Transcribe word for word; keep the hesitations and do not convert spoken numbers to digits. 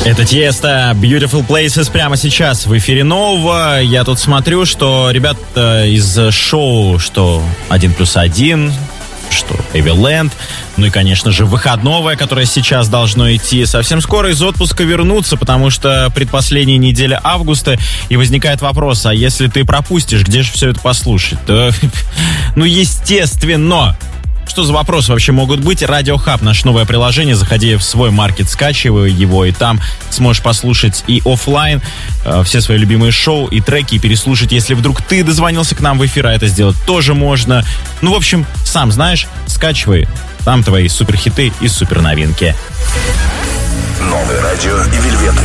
Это Тиеста, Beautiful Places прямо сейчас в эфире нового. Я тут смотрю, что ребята из шоу, что один плюс один, что Эвиленд, ну и, конечно же, выходное, которое сейчас должно идти, совсем скоро из отпуска вернуться, потому что предпоследняя неделя августа, и возникает вопрос, а если ты пропустишь, где же все это послушать? То, ну, естественно. Что за вопросы вообще могут быть? Радио Хаб, наше новое приложение. Заходи в свой маркет, скачивай его, и там сможешь послушать и офлайн э, все свои любимые шоу и треки, и переслушать. Если вдруг ты дозвонился к нам в эфир, а это сделать тоже можно. Ну, в общем, сам знаешь, скачивай. Там твои суперхиты и суперновинки. Новое радио и Вельвет